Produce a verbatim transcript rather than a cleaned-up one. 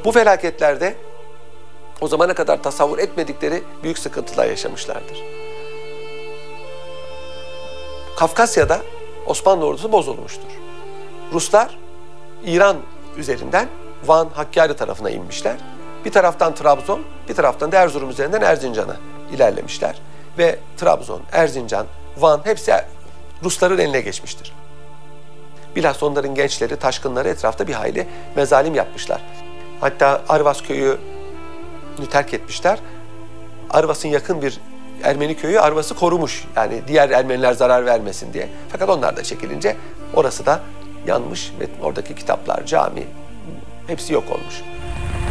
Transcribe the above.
Bu felaketlerde o zamana kadar tasavvur etmedikleri büyük sıkıntılar yaşamışlardır. Kafkasya'da Osmanlı ordusu bozulmuştur. Ruslar İran üzerinden Van, Hakkari tarafına inmişler. Bir taraftan Trabzon, bir taraftan da Erzurum üzerinden Erzincan'a ilerlemişler. Ve Trabzon, Erzincan, Van hepsi Rusların eline geçmiştir. Bilhassa onların gençleri, taşkınları etrafta bir hayli mezalim yapmışlar. Hatta Arvas köyü terk etmişler. Arvas'ın yakın bir Ermeni köyü Arvas'ı korumuş. Yani diğer Ermeniler zarar vermesin diye. Fakat onlar da çekilince orası da yanmış ve oradaki kitaplar, cami hepsi yok olmuş.